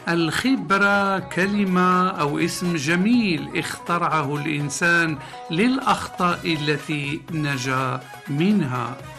الخبرة كلمة أو اسم جميل اخترعه الإنسان للأخطاء التي نجا منها.